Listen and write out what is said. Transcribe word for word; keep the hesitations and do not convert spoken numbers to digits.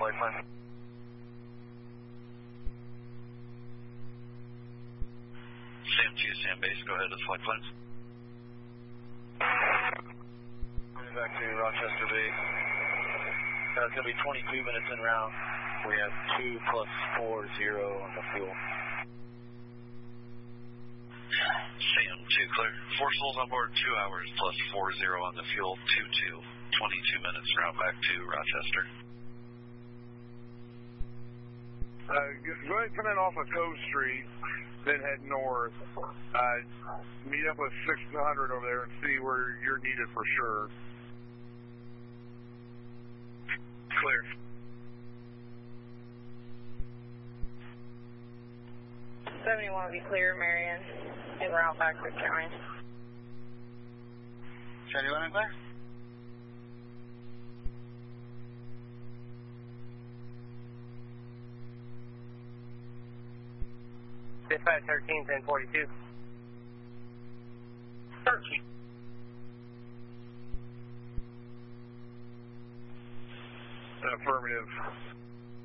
flight plan. Sam two, Sam base, go ahead with flight plans. Back to Rochester Base. Uh, it's going to be twenty-two minutes en route. We have two plus four zero on the fuel. Sam two, clear. Four souls on board, two hours plus four zero on the fuel, two two. twenty-two minutes route back to Rochester. Uh, go ahead and come in off of Cove Street, then head north. Uh, meet up with six hundred over there and see where you're needed for sure. Clear. seventy-one will be clear, Marion, en route back to County. seventy-one clear? Dispatch thirteen, ten forty-two. thirteen. Affirmative.